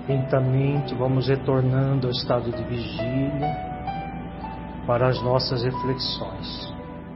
Lentamente vamos retornando ao estado de vigília para as nossas reflexões.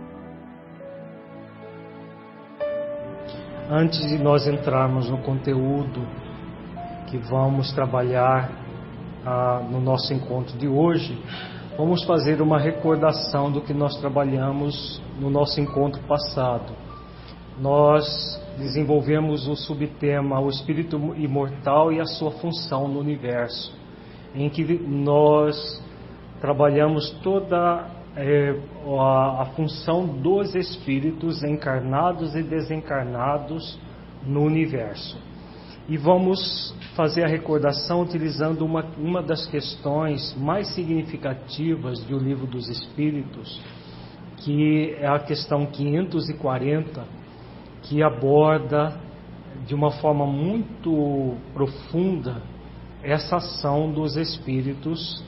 Antes de nós entrarmos no conteúdo que vamos trabalhar no nosso encontro de hoje, vamos fazer uma recordação do que nós trabalhamos no nosso encontro passado. Nós desenvolvemos o subtema O Espírito Imortal e a sua função no universo, em que nós trabalhamos toda a função dos espíritos encarnados e desencarnados no universo. E vamos fazer a recordação utilizando uma das questões mais significativas do Livro dos Espíritos, que é a questão 540, que aborda de uma forma muito profunda essa ação dos espíritos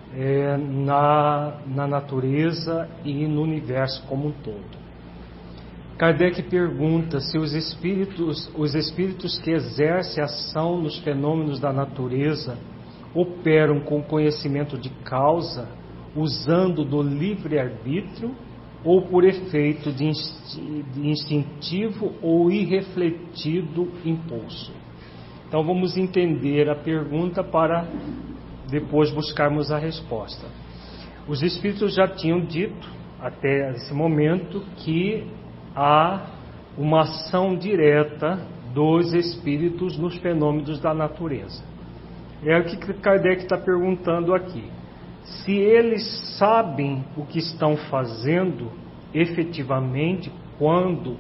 na natureza e no universo como um todo. Kardec pergunta se os espíritos que exercem ação nos fenômenos da natureza operam com conhecimento de causa, usando do livre-arbítrio, ou por efeito de instintivo ou irrefletido impulso. Então vamos entender a pergunta para depois buscarmos a resposta. Os espíritos já tinham dito até esse momento que há uma ação direta dos espíritos nos fenômenos da natureza. É o que Kardec está perguntando aqui. Se eles sabem o que estão fazendo efetivamente quando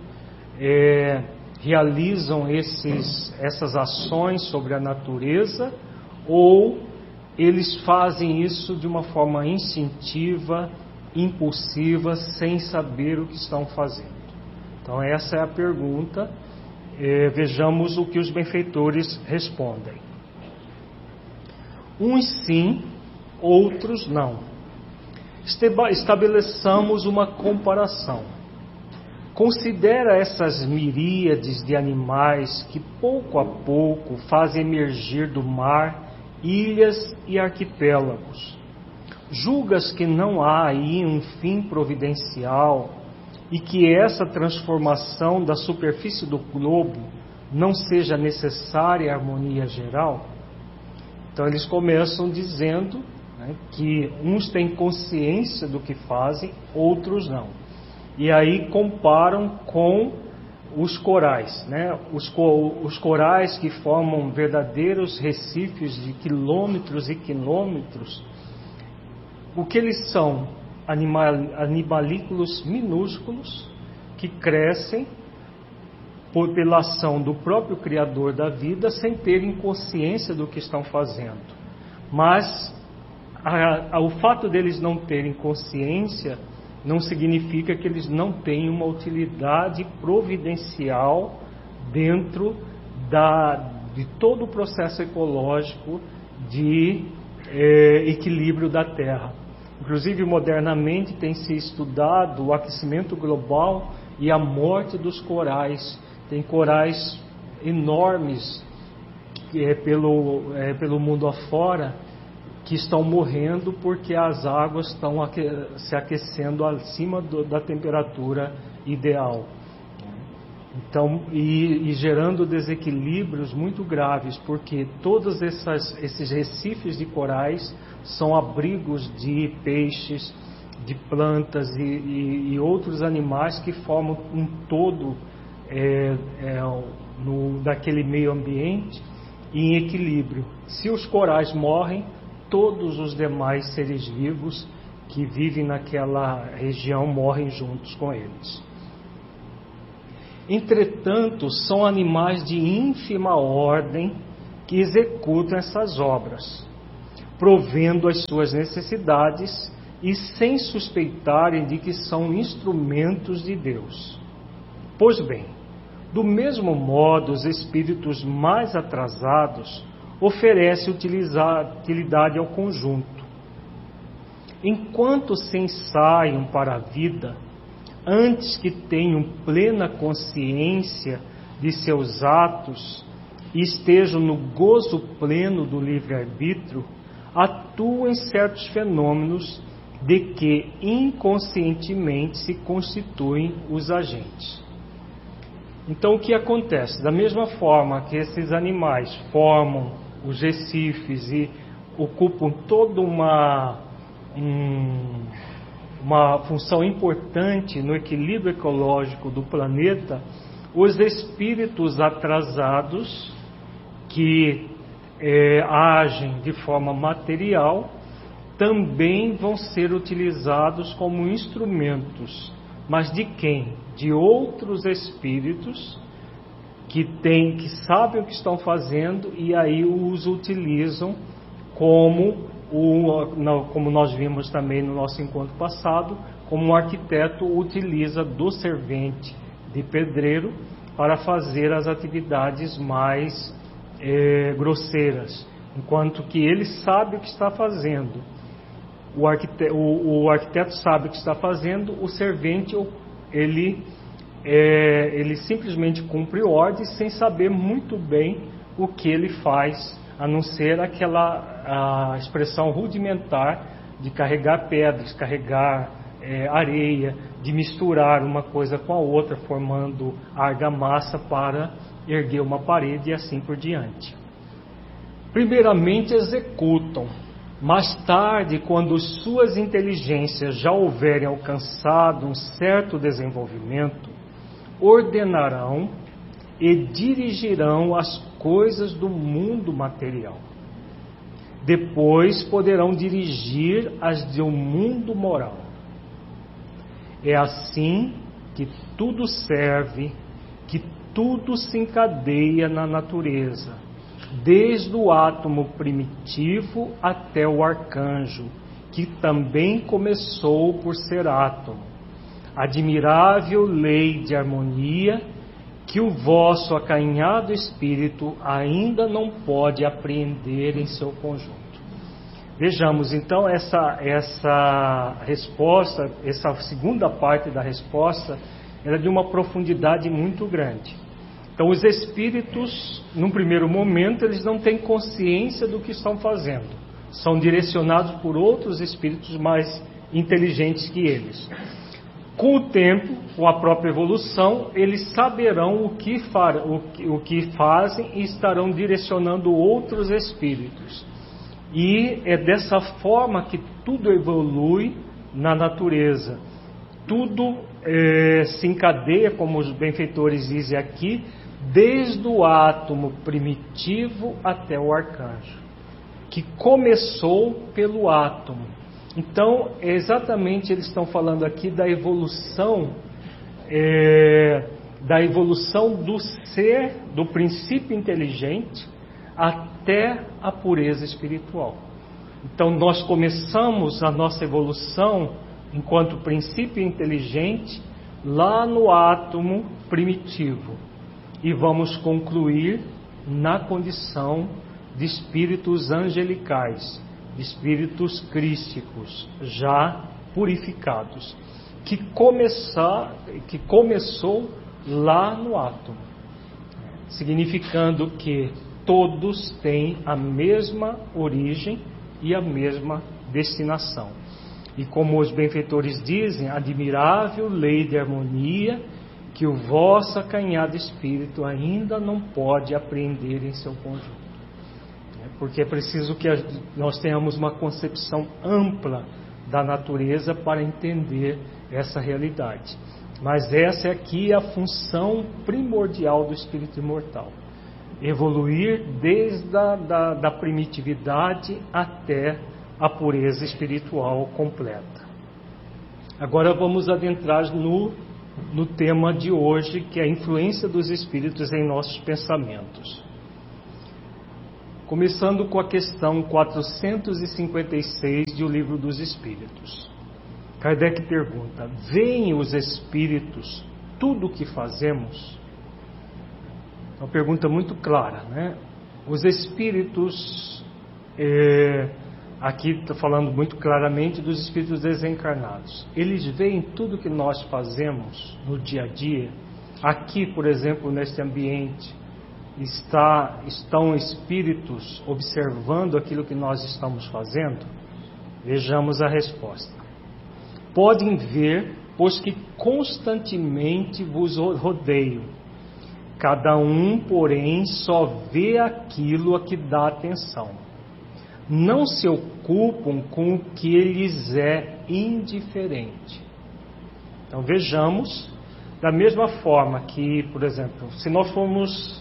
realizam essas ações sobre a natureza, ou eles fazem isso de uma forma instintiva, impulsiva, sem saber o que estão fazendo. Então essa é a pergunta. Vejamos o que os benfeitores respondem. Uns sim, outros não. Estabeleçamos uma comparação. Considera essas miríades de animais que pouco a pouco fazem emergir do mar ilhas e arquipélagos. Julgas que não há aí um fim providencial e que essa transformação da superfície do globo não seja necessária à harmonia geral? Então eles começam dizendo que uns têm consciência do que fazem, outros não. E aí comparam com os corais, os corais que formam verdadeiros recifes de quilômetros e quilômetros. O que eles são? Animalículos minúsculos que crescem pela ação do próprio Criador da vida sem terem consciência do que estão fazendo. Mas o fato deles não terem consciência não significa que eles não têm uma utilidade providencial dentro de todo o processo ecológico de equilíbrio da Terra. Inclusive, modernamente tem se estudado o aquecimento global e a morte dos corais. Tem corais enormes pelo mundo afora que estão morrendo porque as águas estão se aquecendo acima da temperatura ideal. Então, e gerando desequilíbrios muito graves, porque todos esses recifes de corais são abrigos de peixes, de plantas e outros animais que formam um todo daquele meio ambiente em equilíbrio. Se os corais morrem, todos os demais seres vivos que vivem naquela região morrem juntos com eles. Entretanto, são animais de ínfima ordem que executam essas obras, provendo as suas necessidades e sem suspeitarem de que são instrumentos de Deus. Pois bem, do mesmo modo, os espíritos mais atrasados oferecem utilidade ao conjunto. Enquanto se ensaiam para a vida, antes que tenham plena consciência de seus atos e estejam no gozo pleno do livre-arbítrio, atuam em certos fenômenos de que inconscientemente se constituem os agentes. Então o que acontece? Da mesma forma que esses animais formam os recifes e ocupam toda uma função importante no equilíbrio ecológico do planeta, os espíritos atrasados que agem de forma material também vão ser utilizados como instrumentos, mas de quem? De outros espíritos que sabem o que estão fazendo e aí os utilizam como nós vimos também no nosso encontro passado, como um arquiteto utiliza do servente de pedreiro para fazer as atividades mais grosseiras, enquanto que ele sabe o que está fazendo. O arquiteto sabe o que está fazendo, o servente ele simplesmente cumpre ordens sem saber muito bem o que ele faz, a não ser a expressão rudimentar de carregar pedras, carregar areia, de misturar uma coisa com a outra, formando argamassa para erguer uma parede e assim por diante. Primeiramente executam, mais tarde, quando suas inteligências já houverem alcançado um certo desenvolvimento, ordenarão e dirigirão as coisas do mundo material. Depois poderão dirigir as do mundo moral. É assim que tudo serve, que tudo se encadeia na natureza, desde o átomo primitivo até o arcanjo, que também começou por ser átomo. Admirável lei de harmonia que o vosso acanhado espírito ainda não pode apreender em seu conjunto. Vejamos então essa resposta, essa segunda parte da resposta, ela é de uma profundidade muito grande. Então os espíritos, num primeiro momento, eles não têm consciência do que estão fazendo. São direcionados por outros espíritos mais inteligentes que eles. Com o tempo, com a própria evolução, eles saberão o que fazem e estarão direcionando outros espíritos. E é dessa forma que tudo evolui na natureza. Tudo se encadeia, como os benfeitores dizem aqui, desde o átomo primitivo até o arcanjo, que começou pelo átomo. Então, exatamente eles estão falando aqui da evolução do ser, do princípio inteligente, até a pureza espiritual. Então, nós começamos a nossa evolução enquanto princípio inteligente lá no átomo primitivo e vamos concluir na condição de espíritos angelicais, de espíritos crísticos já purificados, que começou lá no átomo, significando que todos têm a mesma origem e a mesma destinação. E como os benfeitores dizem, admirável lei de harmonia que o vosso acanhado espírito ainda não pode apreender em seu conjunto. Porque é preciso que nós tenhamos uma concepção ampla da natureza para entender essa realidade. Mas essa aqui é a função primordial do espírito imortal. Evoluir desde a primitividade até a pureza espiritual completa. Agora vamos adentrar no tema de hoje, que é a influência dos espíritos em nossos pensamentos. Começando com a questão 456 do Livro dos Espíritos. Kardec pergunta: veem os espíritos tudo o que fazemos? Uma pergunta muito clara, né? Os espíritos, aqui estou falando muito claramente dos espíritos desencarnados. Eles veem tudo que nós fazemos no dia a dia. Aqui, por exemplo, neste ambiente, estão espíritos observando aquilo que nós estamos fazendo? Vejamos a resposta. Podem ver, pois que constantemente vos rodeio. Cada um, porém, só vê aquilo a que dá atenção. Não se ocupam com o que lhes é indiferente. Então vejamos, da mesma forma que, por exemplo, se nós formos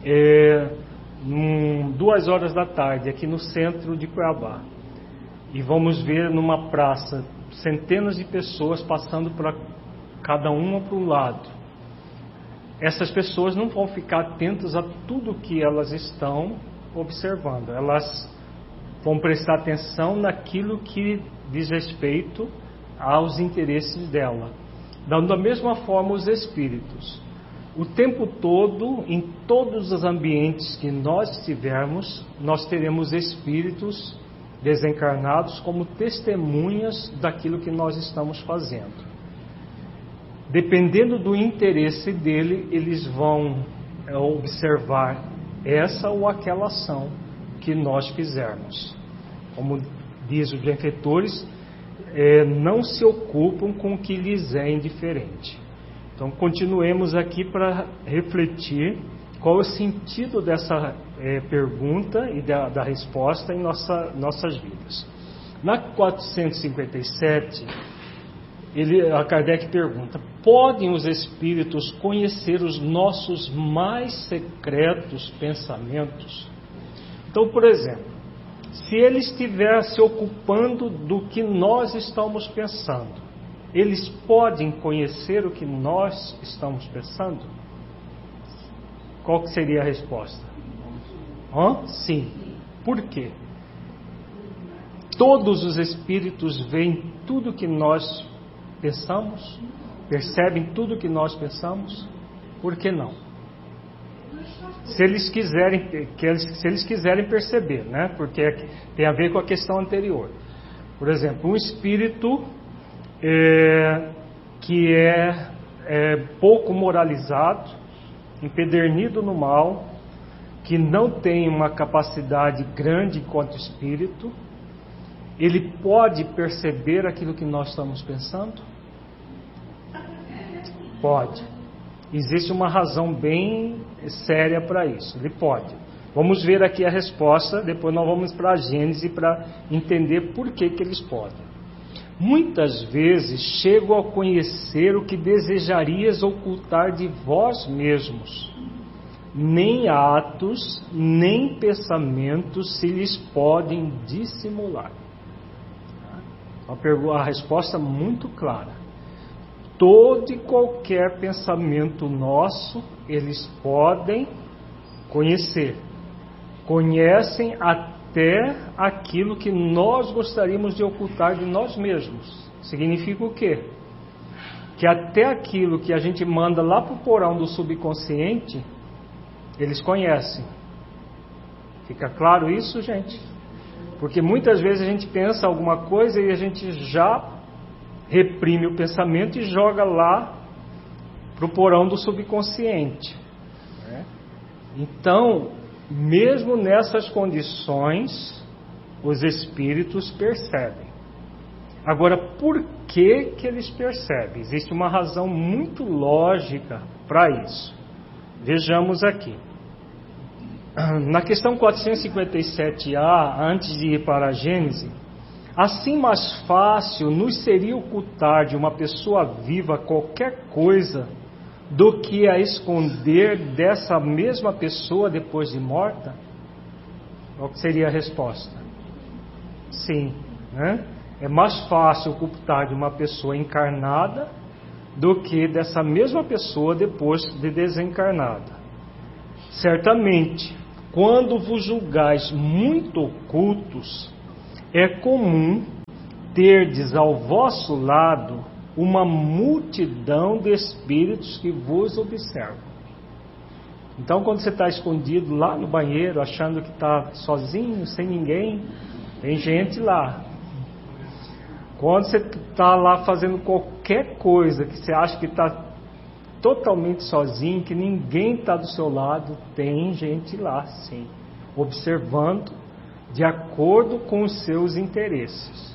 2 horas da tarde aqui no centro de Cuiabá e vamos ver numa praça centenas de pessoas passando para cada uma para um lado, essas pessoas não vão ficar atentas a tudo que elas estão observando, elas vão prestar atenção naquilo que diz respeito aos interesses dela. Da mesma forma, os espíritos. O tempo todo, em todos os ambientes que nós estivermos, nós teremos espíritos desencarnados como testemunhas daquilo que nós estamos fazendo. Dependendo do interesse dele, eles vão observar essa ou aquela ação que nós fizermos. Como diz os benfeitores, não se ocupam com o que lhes é indiferente. Então, continuemos aqui para refletir qual é o sentido dessa pergunta e da resposta em nossas vidas. Na 457, a Kardec pergunta: podem os espíritos conhecer os nossos mais secretos pensamentos? Então, por exemplo, se ele estiver se ocupando do que nós estamos pensando, eles podem conhecer o que nós estamos pensando? Qual que seria a resposta? Sim. Por quê? Todos os espíritos veem tudo que nós pensamos, percebem tudo que nós pensamos. Por que não? Se eles quiserem perceber, né? Porque tem a ver com a questão anterior. Por exemplo, um espírito que é pouco moralizado, empedernido no mal, que não tem uma capacidade grande enquanto espírito, ele pode perceber aquilo que nós estamos pensando? Pode. Existe uma razão bem séria para isso. Ele pode. Vamos ver aqui a resposta, depois nós vamos para a Gênese para entender por que eles podem. Muitas vezes chego a conhecer o que desejarias ocultar de vós mesmos. Nem atos, nem pensamentos se lhes podem dissimular. A resposta muito clara. Todo e qualquer pensamento nosso, eles podem conhecer. Conhecem até aquilo que nós gostaríamos de ocultar de nós mesmos. Significa o quê? Que até aquilo que a gente manda lá para o porão do subconsciente, eles conhecem. Fica claro isso, gente? Porque muitas vezes a gente pensa alguma coisa e a gente já reprime o pensamento e joga lá para o porão do subconsciente. Então, mesmo nessas condições, os espíritos percebem. Agora, por que eles percebem? Existe uma razão muito lógica para isso. Vejamos aqui. Na questão 457A, antes de ir para a Gênese, assim mais fácil nos seria ocultar de uma pessoa viva qualquer coisa do que a esconder dessa mesma pessoa depois de morta? Qual seria a resposta? Sim, né? É mais fácil ocultar de uma pessoa encarnada do que dessa mesma pessoa depois de desencarnada. Certamente, quando vos julgais muito ocultos, é comum terdes ao vosso lado uma multidão de espíritos que vos observam. Então, quando você está escondido lá no banheiro, achando que está sozinho, sem ninguém, tem gente lá. Quando você está lá fazendo qualquer coisa que você acha que está totalmente sozinho, que ninguém está do seu lado, tem gente lá, sim, observando de acordo com os seus interesses.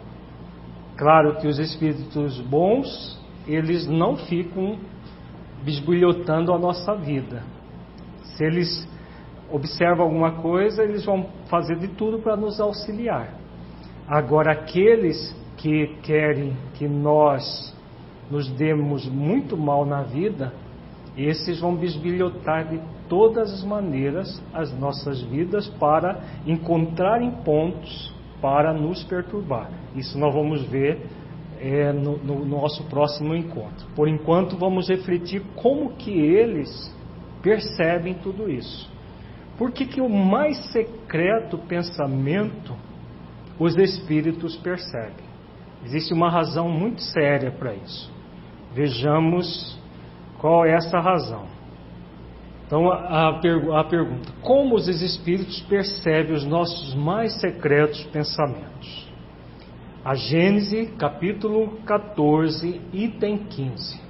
Claro que os espíritos bons, eles não ficam bisbilhotando a nossa vida. Se eles observam alguma coisa, eles vão fazer de tudo para nos auxiliar. Agora, aqueles que querem que nós nos demos muito mal na vida, esses vão bisbilhotar de todas as maneiras as nossas vidas para encontrarem pontos para nos perturbar. Isso nós vamos ver no nosso próximo encontro. Por enquanto, vamos refletir como que eles percebem tudo isso. Por que o mais secreto pensamento os espíritos percebem? Existe uma razão muito séria para isso. Vejamos qual é essa razão. Então, a pergunta: como os espíritos percebem os nossos mais secretos pensamentos? A Gênese, capítulo 14, item 15.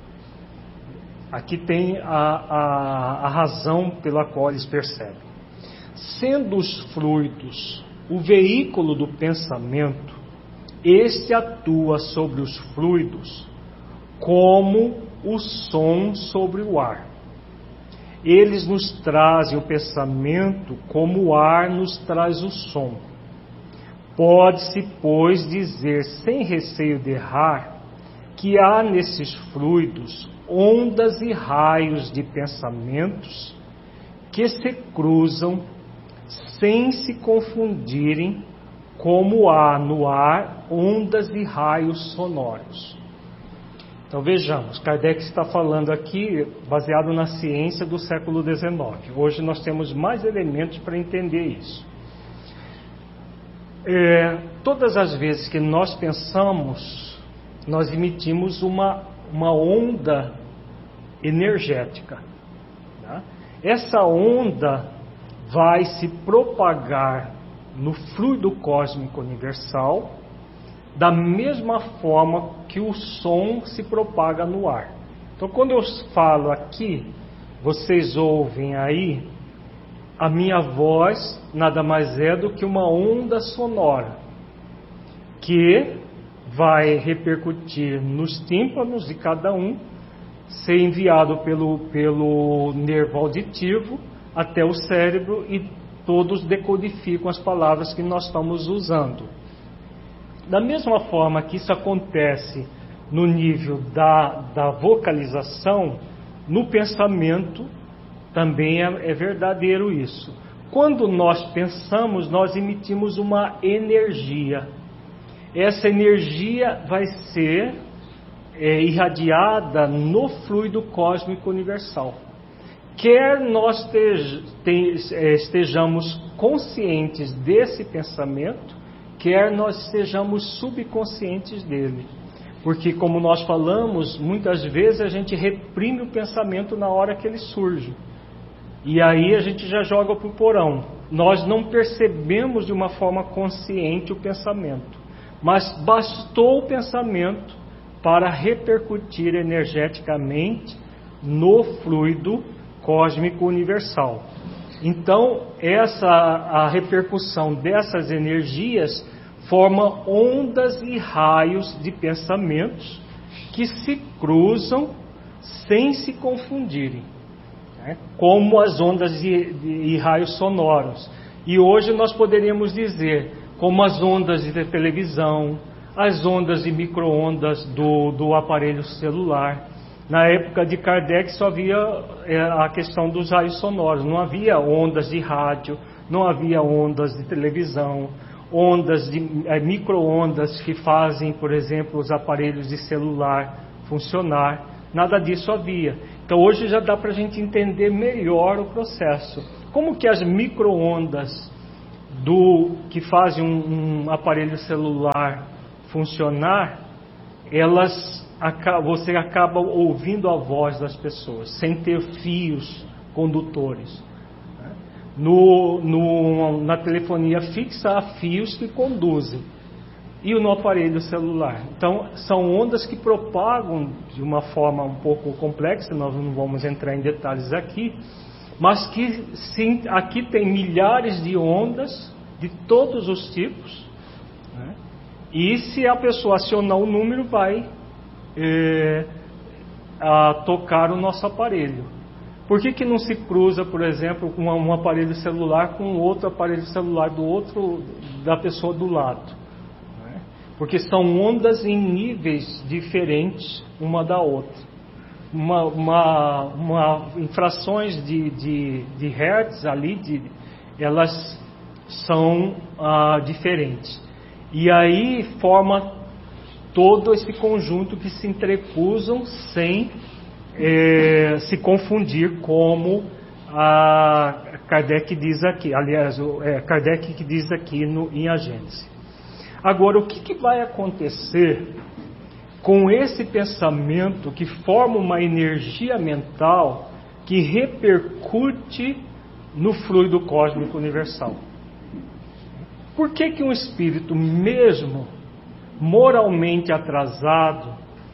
Aqui tem a razão pela qual eles percebem. Sendo os fluidos o veículo do pensamento, este atua sobre os fluidos como o som sobre o ar. Eles nos trazem o pensamento como o ar nos traz o som. Pode-se, pois, dizer sem receio de errar que há nesses fluidos ondas e raios de pensamentos que se cruzam sem se confundirem, como há no ar ondas e raios sonoros. Então vejamos, Kardec está falando aqui baseado na ciência do século XIX. Hoje nós temos mais elementos para entender isso. Todas as vezes que nós pensamos, nós emitimos uma onda energética. Tá? Essa onda vai se propagar no fluido cósmico universal da mesma forma que o som se propaga no ar. Então, quando eu falo aqui, vocês ouvem aí, a minha voz nada mais é do que uma onda sonora que vai repercutir nos tímpanos de cada um, ser enviado pelo nervo auditivo até o cérebro e todos decodificam as palavras que nós estamos usando. Da mesma forma que isso acontece no nível da vocalização, no pensamento também é verdadeiro isso. Quando nós pensamos, nós emitimos uma energia. Essa energia vai ser irradiada no fluido cósmico universal. Quer nós estejamos conscientes desse pensamento, quer nós estejamos subconscientes dele. Porque, como nós falamos, muitas vezes a gente reprime o pensamento na hora que ele surge. E aí a gente já joga para o porão. Nós não percebemos de uma forma consciente o pensamento. Mas bastou o pensamento para repercutir energeticamente no fluido cósmico universal. Então, a repercussão dessas energias forma ondas e raios de pensamentos que se cruzam sem se confundirem, né? Como as ondas e raios sonoros. E hoje nós poderíamos dizer como as ondas de televisão, as ondas de micro-ondas do aparelho celular. Na época de Kardec só havia a questão dos raios sonoros, não havia ondas de rádio, não havia ondas de televisão, ondas de micro-ondas que fazem, por exemplo, os aparelhos de celular funcionar, nada disso havia. Então hoje já dá para a gente entender melhor o processo. Como que as micro-ondas que fazem um aparelho celular funcionar, você acaba ouvindo a voz das pessoas, sem ter fios condutores. Na telefonia fixa há fios que conduzem. e no aparelho celular. Então, são ondas que propagam de uma forma um pouco complexa, nós não vamos entrar em detalhes aqui, mas que sim, aqui tem milhares de ondas de todos os tipos, né? E se a pessoa acionar o número, vai tocar o nosso aparelho. Por que não se cruza, por exemplo, um aparelho celular com outro aparelho celular da pessoa do lado? Né? Porque são ondas em níveis diferentes uma da outra. Em frações de hertz ali, elas são diferentes. E aí forma todo esse conjunto que se entrecruzam sem se confundir, como Kardec diz aqui. Aliás, Kardec que diz aqui em A Gênese. Agora, o que vai acontecer com esse pensamento que forma uma energia mental que repercute no fluido cósmico universal? Por que um espírito, mesmo moralmente atrasado,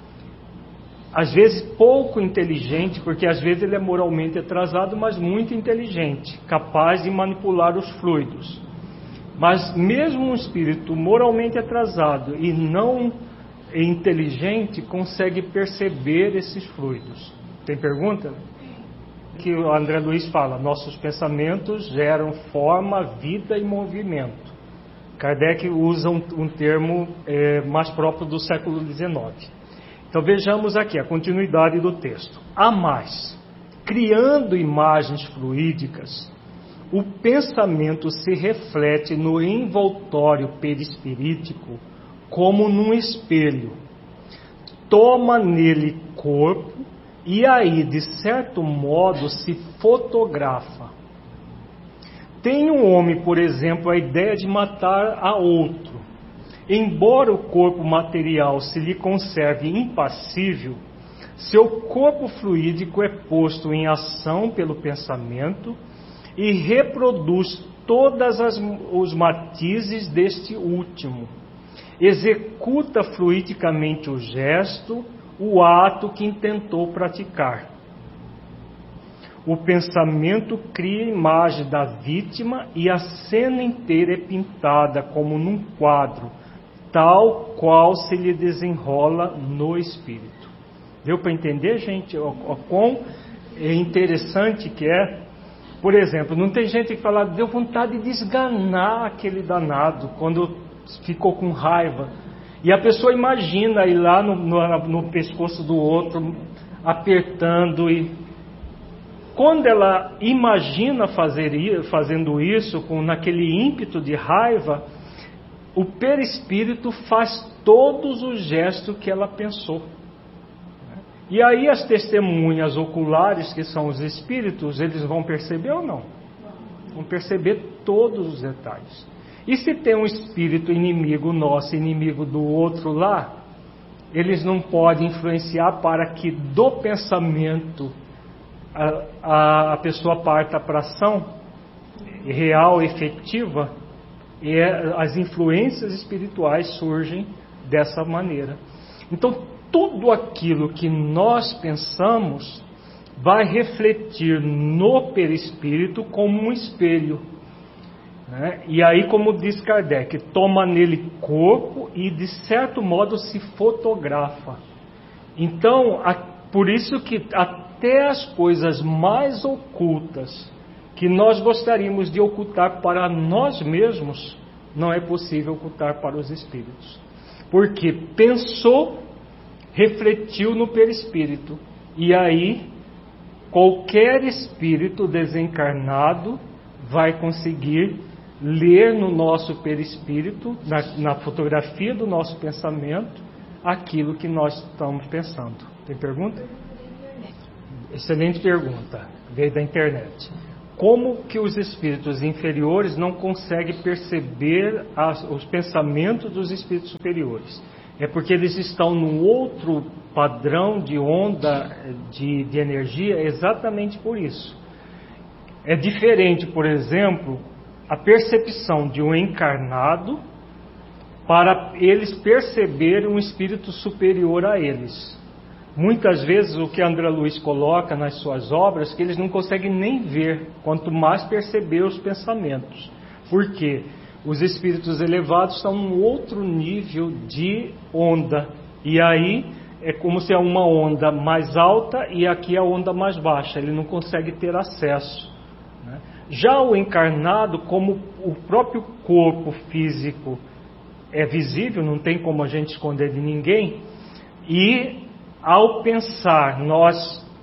às vezes pouco inteligente, porque às vezes ele é moralmente atrasado, mas muito inteligente, capaz de manipular os fluidos, mas mesmo um espírito moralmente atrasado e não inteligente consegue perceber esses fluidos? Tem pergunta? Que o André Luiz fala: nossos pensamentos geram forma, vida e movimento. Kardec usa um termo mais próprio do século XIX. Então vejamos aqui a continuidade do texto. A mais, criando imagens fluídicas, o pensamento se reflete no envoltório perispirítico como num espelho. Toma nele corpo e aí, de certo modo, se fotografa. Tem um homem, por exemplo, a ideia de matar a outro. Embora o corpo material se lhe conserve impassível, seu corpo fluídico é posto em ação pelo pensamento e reproduz todos os matizes deste último. Executa fluidicamente o gesto, o ato que intentou praticar. O pensamento cria a imagem da vítima e a cena inteira é pintada como num quadro, tal qual se lhe desenrola no espírito. Deu para entender, gente, o quão interessante que é? Por exemplo, não tem gente que fala: deu vontade de esganar aquele danado quando ficou com raiva. E a pessoa imagina ir lá no pescoço do outro, apertando. E quando ela imagina fazendo isso, naquele ímpeto de raiva, o perispírito faz todos os gestos que ela pensou. E aí as testemunhas oculares, que são os espíritos, eles vão perceber ou não? Vão perceber todos os detalhes. E se tem um espírito inimigo nosso, inimigo do outro lá, eles não podem influenciar para que do pensamento a pessoa parta para ação real, efetiva, e as influências espirituais surgem dessa maneira. Então, tudo aquilo que nós pensamos vai refletir no perispírito como um espelho, né? E aí, como diz Kardec, toma nele corpo e de certo modo se fotografa. Então, por isso que até as coisas mais ocultas que nós gostaríamos de ocultar para nós mesmos, não é possível ocultar para os espíritos. Porque pensou, refletiu no perispírito. E aí, qualquer espírito desencarnado vai conseguir ler no nosso perispírito, na fotografia do nosso pensamento, aquilo que nós estamos pensando. Tem pergunta? Excelente pergunta. Veio da internet. Como que os espíritos inferiores não conseguem perceber os pensamentos dos espíritos superiores? É porque eles estão num outro padrão de onda de energia, exatamente por isso. É diferente, por exemplo, a percepção de um encarnado para eles perceberem um espírito superior a eles. Muitas vezes o que André Luiz coloca nas suas obras, que eles não conseguem nem ver, quanto mais perceber os pensamentos. Por quê? Os espíritos elevados estão em outro nível de onda. E aí é como se é uma onda mais alta e aqui é a onda mais baixa. Ele não consegue ter acesso, né? Já o encarnado, como o próprio corpo físico é visível, não tem como a gente esconder de ninguém, e ao pensar, nós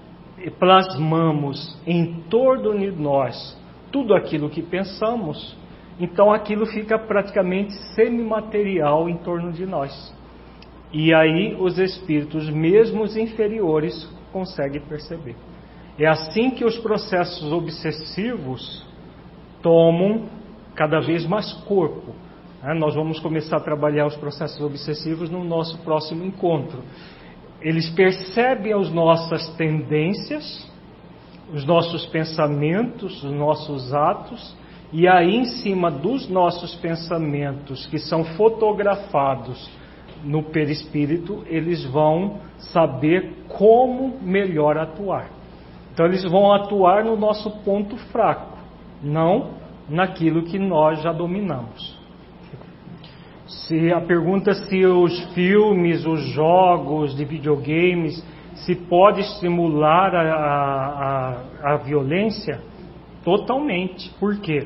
plasmamos em torno de nós tudo aquilo que pensamos, então aquilo fica praticamente semimaterial em torno de nós. E aí os espíritos, mesmo os inferiores, conseguem perceber. É assim que os processos obsessivos tomam cada vez mais corpo. Nós vamos começar a trabalhar os processos obsessivos no nosso próximo encontro. Eles percebem as nossas tendências, os nossos pensamentos, os nossos atos, e aí em cima dos nossos pensamentos, que são fotografados no perispírito, eles vão saber como melhor atuar. Então eles vão atuar no nosso ponto fraco, não naquilo que nós já dominamos. Se a pergunta se os filmes, os jogos de videogames, se pode estimular a violência, totalmente. Por quê?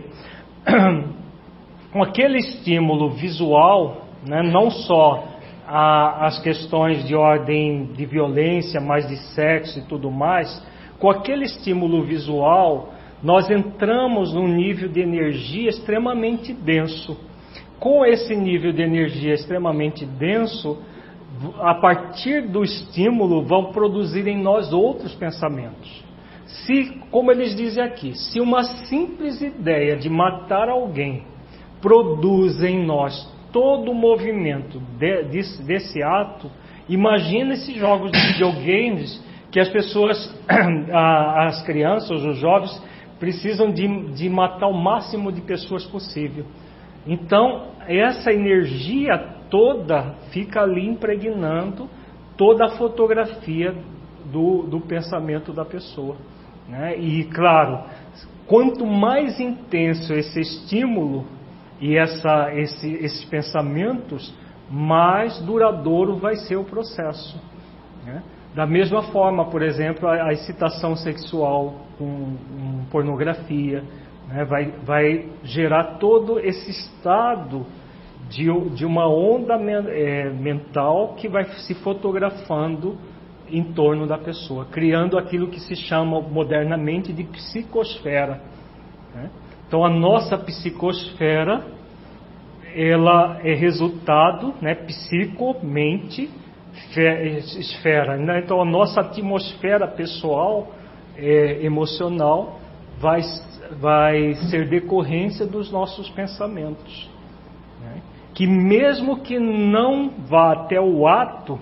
Com aquele estímulo visual, né, não só as questões de ordem de violência, mas de sexo e tudo mais, com aquele estímulo visual, nós entramos num nível de energia extremamente denso. Com esse nível de energia extremamente denso, a partir do estímulo, vão produzir em nós outros pensamentos. Se, como eles dizem aqui, se uma simples ideia de matar alguém produz em nós todo o movimento desse ato, imagina esses jogos de videogames que as pessoas, as crianças, os jovens, precisam de matar o máximo de pessoas possível. Então, essa energia toda fica ali impregnando toda a fotografia do pensamento da pessoa, né? E, claro, quanto mais intenso esse estímulo e esses pensamentos, mais duradouro vai ser o processo, né? Da mesma forma, por exemplo, a excitação sexual com pornografia, né, vai gerar todo esse estado de uma onda mental que vai se fotografando em torno da pessoa, criando aquilo que se chama modernamente de psicosfera, né? Então a nossa psicosfera, ela é resultado, né, psico-mente, esfera, né? Então a nossa atmosfera pessoal, emocional, vai ser decorrência dos nossos pensamentos, né? Que mesmo que não vá até o ato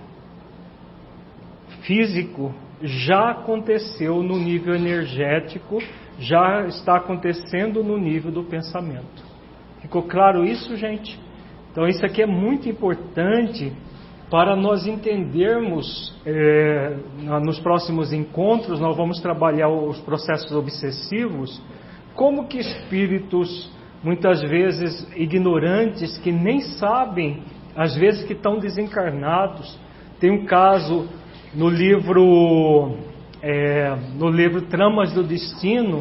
físico, já aconteceu no nível energético, já está acontecendo no nível do pensamento. Ficou claro isso, gente? Então isso aqui é muito importante para nós entendermos. Nos próximos encontros nós vamos trabalhar os processos obsessivos, como que espíritos, muitas vezes ignorantes, que nem sabem, às vezes que estão desencarnados. Tem um caso no livro Tramas do Destino,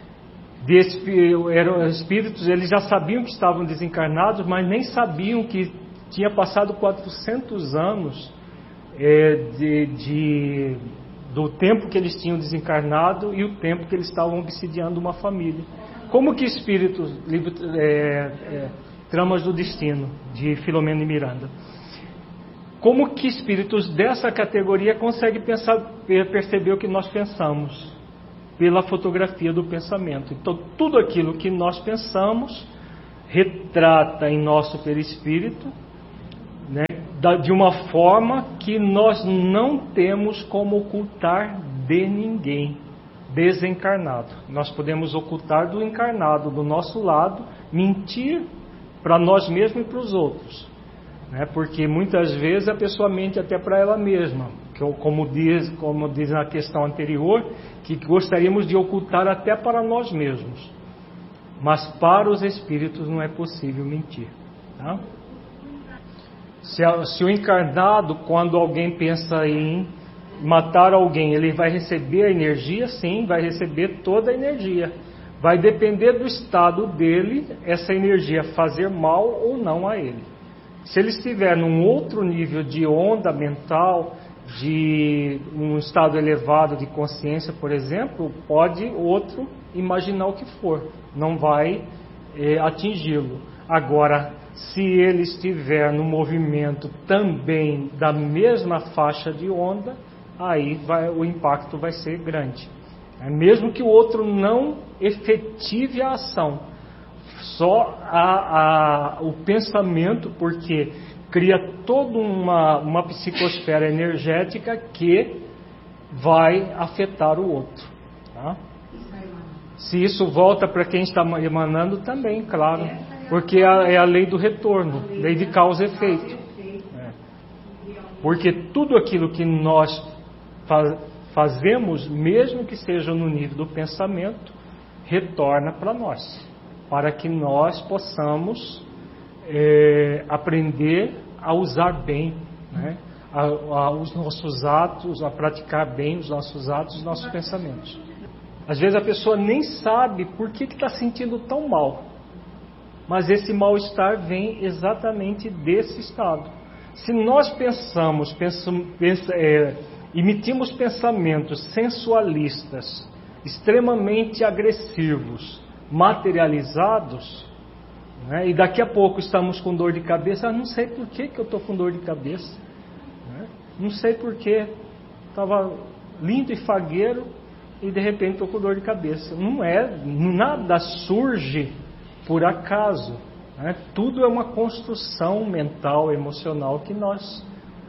eram espíritos, eles já sabiam que estavam desencarnados, mas nem sabiam que tinha passado 400 anos do tempo que eles tinham desencarnado e o tempo que eles estavam obsidiando uma família. Como que espíritos, Tramas do Destino, de Filomeno e Miranda, como que espíritos dessa categoria conseguem perceber o que nós pensamos? Pela fotografia do pensamento. Então tudo aquilo que nós pensamos retrata em nosso perispírito, né, de uma forma que nós não temos como ocultar de ninguém desencarnado. Nós podemos ocultar do encarnado do nosso lado, mentir para nós mesmos e para os outros, né? Porque muitas vezes a pessoa mente até para ela mesma, como diz na questão anterior, que gostaríamos de ocultar até para nós mesmos. Mas para os espíritos não é possível mentir. Tá? Se o encarnado, quando alguém pensa em matar alguém, ele vai receber a energia? Sim, vai receber toda a energia. Vai depender do estado dele, essa energia fazer mal ou não a ele. Se ele estiver num outro nível de onda mental, de um estado elevado de consciência, por exemplo, pode outro imaginar o que for, não vai atingi-lo. Agora, se ele estiver no movimento também da mesma faixa de onda, aí o impacto vai ser grande. Mesmo que o outro não efetive a ação, só o pensamento, porque cria toda uma psicosfera energética que vai afetar o outro. Tá? Se isso volta para quem está emanando, também, claro, porque é a lei do retorno, lei de causa e efeito. Porque tudo aquilo que nós fazemos, mesmo que seja no nível do pensamento, retorna para nós, para que nós possamos aprender a usar bem, né, os nossos atos, a praticar bem os nossos atos, os nossos pensamentos. Às vezes a pessoa nem sabe por que está sentindo tão mal, mas esse mal-estar vem exatamente desse estado. Se nós emitimos pensamentos sensualistas, extremamente agressivos, materializados, né, e daqui a pouco estamos com dor de cabeça, não sei por que eu estou com dor de cabeça, né, não sei por que, estava lindo e fagueiro e de repente estou com dor de cabeça. Nada surge por acaso, né, tudo é uma construção mental, emocional que nós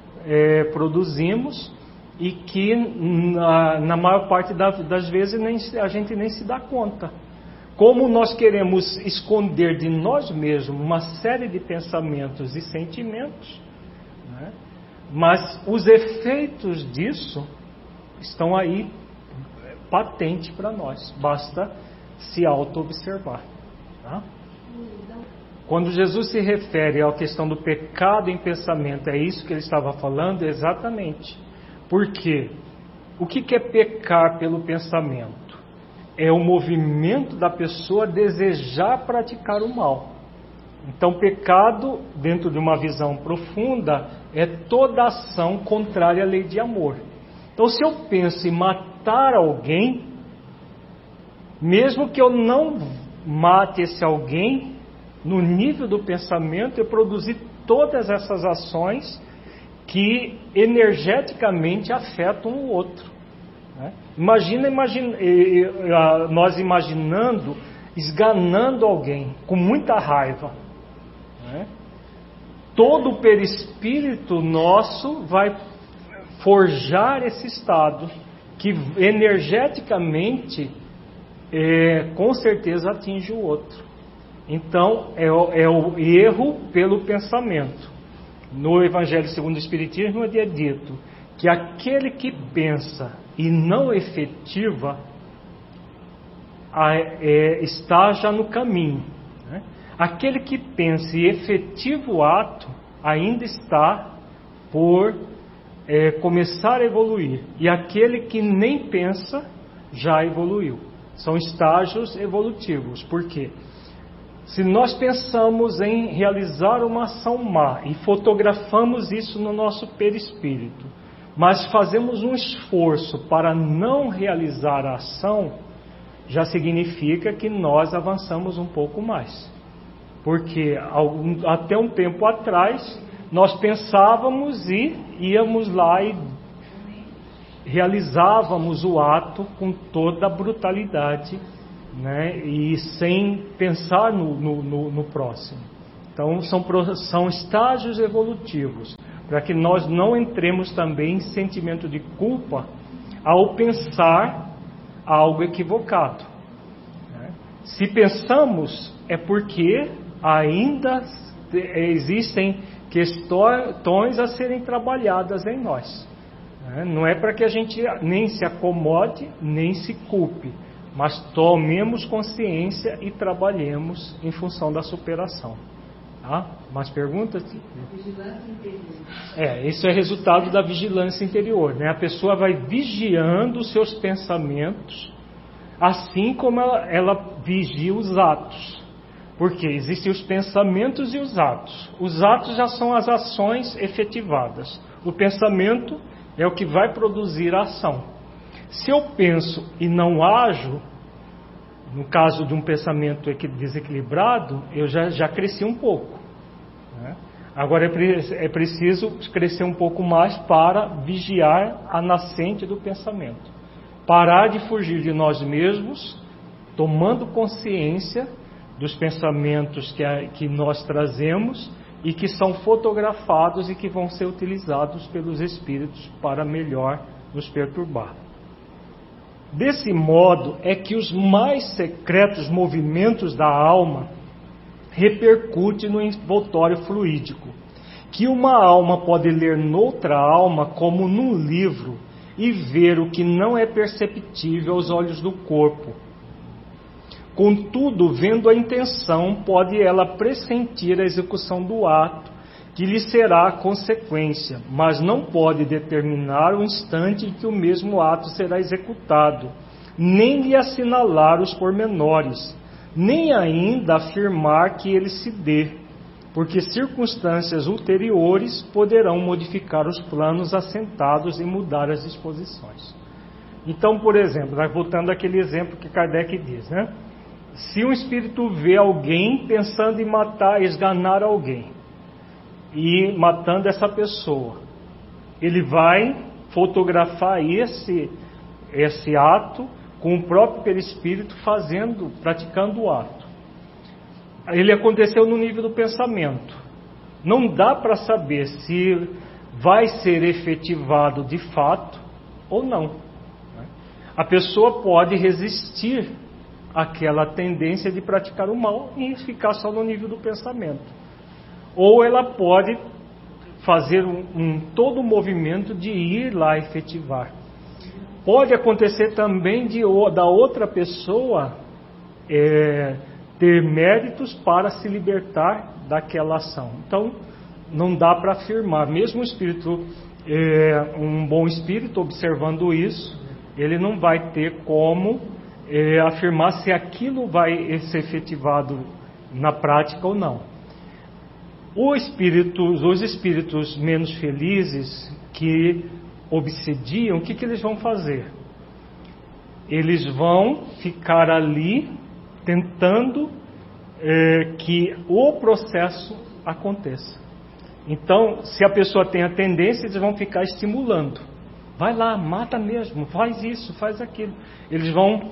produzimos e que na maior parte das vezes a gente nem se dá conta. Como nós queremos esconder de nós mesmos uma série de pensamentos e sentimentos, né? Mas os efeitos disso estão aí patentes para nós, basta se auto-observar. Tá? Quando Jesus se refere à questão do pecado em pensamento, é isso que ele estava falando? Exatamente. Porque o que é pecar pelo pensamento? É o movimento da pessoa desejar praticar o mal. Então, pecado, dentro de uma visão profunda, é toda ação contrária à lei de amor. Então, se eu penso em matar alguém, mesmo que eu não mate esse alguém, no nível do pensamento, eu produzi todas essas ações que energeticamente afetam o outro. Imagina nós imaginando, esganando alguém com muita raiva. Né? Todo o perispírito nosso vai forjar esse estado que energeticamente com certeza atinge o outro. Então é o erro pelo pensamento. No Evangelho segundo o Espiritismo é dito que aquele que pensa e não efetiva está já no caminho, né? Aquele que pensa e efetiva o ato ainda está por começar a evoluir, e aquele que nem pensa já evoluiu. São estágios evolutivos. Por quê? Se nós pensamos em realizar uma ação má e fotografamos isso no nosso perispírito, mas fazemos um esforço para não realizar a ação, já significa que nós avançamos um pouco mais. Porque até um tempo atrás, nós pensávamos e íamos lá e realizávamos o ato com toda a brutalidade, né, e sem pensar no próximo. Então são estágios evolutivos, para que nós não entremos também em sentimento de culpa ao pensar algo equivocado. Se pensamos, é porque ainda existem questões a serem trabalhadas em nós. Não é para que a gente nem se acomode, nem se culpe, mas tomemos consciência e trabalhemos em função da superação. Tá? Mais perguntas? Vigilância interior. Isso é resultado da vigilância interior, né? A pessoa vai vigiando os seus pensamentos, assim como ela vigia os atos. Porque existem os pensamentos e os atos. Os atos já são as ações efetivadas. O pensamento é o que vai produzir a ação. Se eu penso e não ajo, no caso de um pensamento desequilibrado, eu já cresci um pouco. Né? Agora é preciso crescer um pouco mais para vigiar a nascente do pensamento. Parar de fugir de nós mesmos, tomando consciência dos pensamentos que nós trazemos e que são fotografados e que vão ser utilizados pelos espíritos para melhor nos perturbar. Desse modo é que os mais secretos movimentos da alma repercutem no envoltório fluídico, que uma alma pode ler noutra alma como num livro e ver o que não é perceptível aos olhos do corpo. Contudo, vendo a intenção, pode ela pressentir a execução do ato, que lhe será a consequência, mas não pode determinar o instante em que o mesmo ato será executado, nem lhe assinalar os pormenores, nem ainda afirmar que ele se dê, porque circunstâncias ulteriores poderão modificar os planos assentados e mudar as disposições. Então, por exemplo, voltando àquele exemplo que Kardec diz, né? Se um espírito vê alguém pensando em matar, esganar alguém, e matando essa pessoa, ele vai fotografar esse ato com o próprio perispírito praticando o ato. Ele aconteceu no nível do pensamento. Não dá para saber se vai ser efetivado de fato ou não. A pessoa pode resistir àquela tendência de praticar o mal e ficar só no nível do pensamento. Ou ela pode fazer todo o movimento de ir lá efetivar. Pode acontecer também da outra pessoa ter méritos para se libertar daquela ação. Então, não dá para afirmar. Mesmo o espírito, um bom espírito, observando isso, ele não vai ter como afirmar se aquilo vai ser efetivado na prática ou não. Os espíritos menos felizes que obsediam, o que eles vão fazer? Eles vão ficar ali tentando que o processo aconteça. Então, se a pessoa tem a tendência, eles vão ficar estimulando. Vai lá, mata mesmo, faz isso, faz aquilo. Eles vão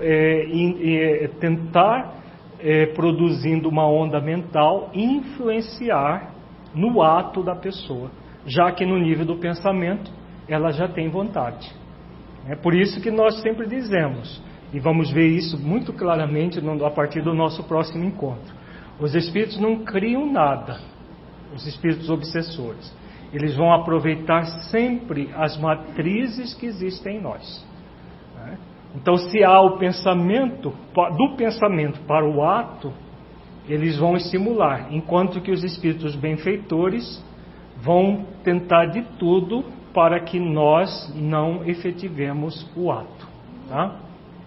tentar, produzindo uma onda mental, influenciar no ato da pessoa, já que no nível do pensamento ela já tem vontade. É por isso que nós sempre dizemos, e vamos ver isso muito claramente a partir do nosso próximo encontro: os espíritos não criam nada, os espíritos obsessores. Eles vão aproveitar sempre as matrizes que existem em nós. Então, se há o pensamento, do pensamento para o ato, eles vão estimular, enquanto que os espíritos benfeitores vão tentar de tudo para que nós não efetivemos o ato. Tá?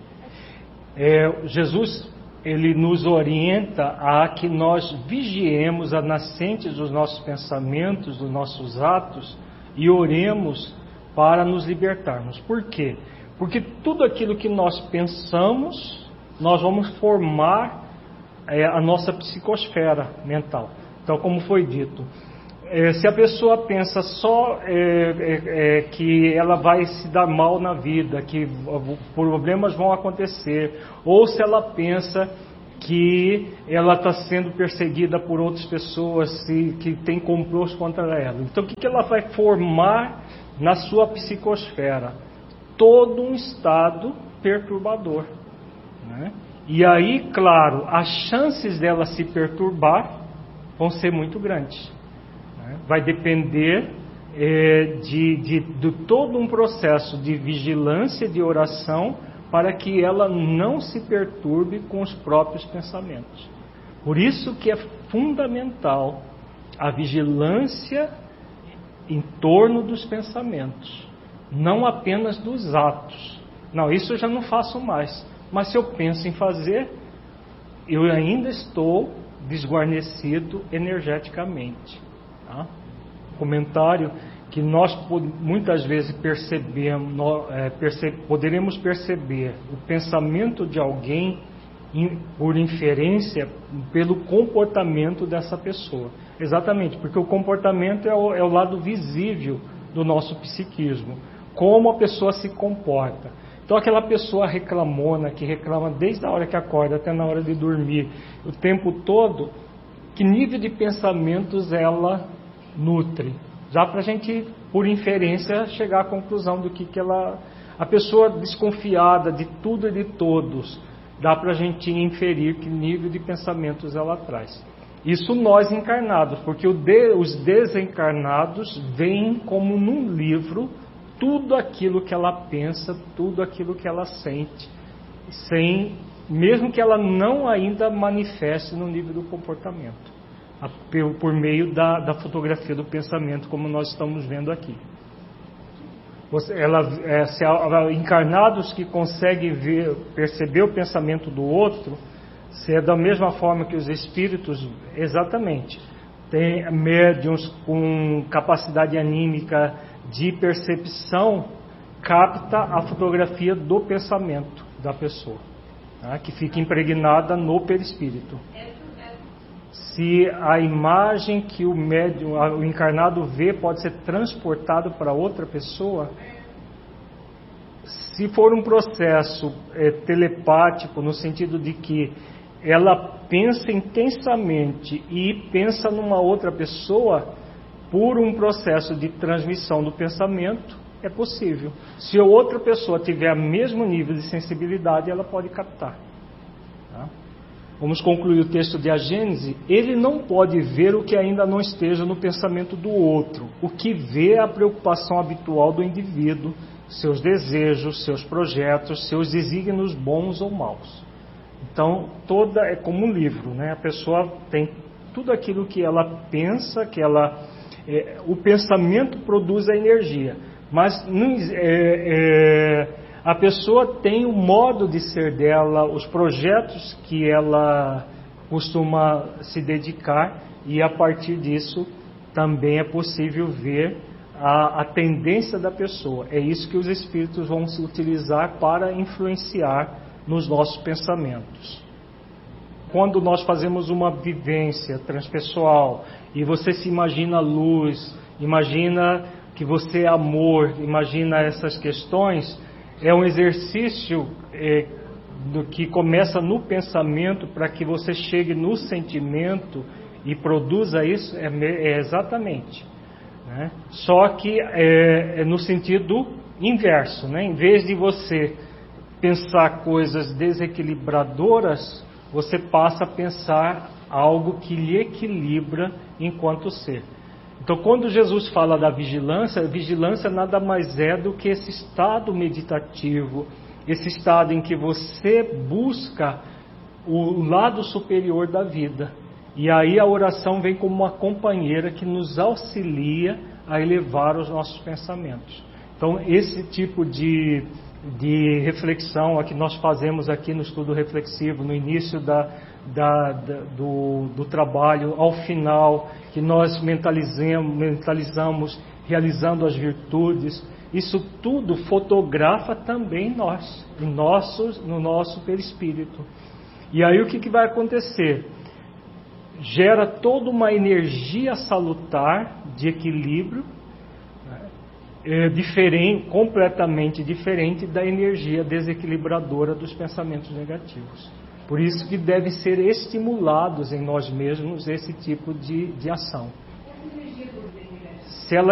Jesus, ele nos orienta a que nós vigiemos a nascente dos nossos pensamentos, dos nossos atos, e oremos para nos libertarmos. Por quê? Porque tudo aquilo que nós pensamos, nós vamos formar a nossa psicosfera mental. Então, como foi dito, se a pessoa pensa só que ela vai se dar mal na vida, que problemas vão acontecer, ou se ela pensa que ela está sendo perseguida por outras pessoas que tem complôs contra ela. Então, o que ela vai formar na sua psicosfera? Todo um estado perturbador, né? E aí, claro, as chances dela se perturbar vão ser muito grandes. Vai depender de todo um processo de vigilância, de oração, para que ela não se perturbe com os próprios pensamentos. Por isso que é fundamental a vigilância em torno dos pensamentos, não apenas dos atos. Não, isso eu já não faço mais. Mas se eu penso em fazer, eu ainda estou desguarnecido energeticamente. Tá? Comentário que nós muitas vezes poderemos perceber o pensamento de alguém por inferência pelo comportamento dessa pessoa. Exatamente, porque o comportamento é o lado visível do nosso psiquismo, como a pessoa se comporta. Então aquela pessoa reclamona, que reclama desde a hora que acorda até na hora de dormir, o tempo todo, que nível de pensamentos ela nutre? Já para a gente, por inferência, chegar à conclusão do que ela... A pessoa desconfiada de tudo e de todos, dá para a gente inferir que nível de pensamentos ela traz. Isso nós encarnados, porque os desencarnados veem como num livro tudo aquilo que ela pensa, tudo aquilo que ela sente, mesmo que ela não ainda manifeste no nível do comportamento, por meio da fotografia do pensamento, como nós estamos vendo aqui. Encarnados que conseguem perceber o pensamento do outro, se é da mesma forma que os espíritos, exatamente, tem médiuns com capacidade anímica de percepção, capta a fotografia do pensamento da pessoa, tá? Que fica impregnada no perispírito. Se a imagem que o médium, o encarnado vê, pode ser transportado para outra pessoa, se for um processo telepático, no sentido de que ela pensa intensamente e pensa numa outra pessoa, por um processo de transmissão do pensamento, é possível. Se a outra pessoa tiver o mesmo nível de sensibilidade, ela pode captar. Tá? Vamos concluir o texto de A Gênese. Ele não pode ver o que ainda não esteja no pensamento do outro. O que vê é a preocupação habitual do indivíduo, seus desejos, seus projetos, seus desígnios bons ou maus. Então, é como um livro, né? A pessoa tem tudo aquilo que ela pensa, o pensamento produz a energia, mas a pessoa tem o modo de ser dela, os projetos que ela costuma se dedicar, e a partir disso também é possível ver a tendência da pessoa. É isso que os espíritos vão se utilizar para influenciar nos nossos pensamentos. Quando nós fazemos uma vivência transpessoal e você se imagina luz, imagina que você é amor, imagina essas questões, é um exercício que começa no pensamento para que você chegue no sentimento e produza isso, exatamente. Né? Só que é no sentido inverso, né? Em vez de você pensar coisas desequilibradoras, você passa a pensar algo que lhe equilibra enquanto ser. Então, quando Jesus fala da vigilância, a vigilância nada mais é do que esse estado meditativo, esse estado em que você busca o lado superior da vida. E aí a oração vem como uma companheira que nos auxilia a elevar os nossos pensamentos. Então, esse tipo de reflexão que nós fazemos aqui no estudo reflexivo, no início do trabalho, ao final, que nós mentalizamos realizando as virtudes, isso tudo fotografa também nós, no nosso perispírito. E aí o que vai acontecer? Gera toda uma energia salutar de equilíbrio, completamente diferente da energia desequilibradora dos pensamentos negativos. Por isso que devem ser estimulados em nós mesmos esse tipo de ação. Se ela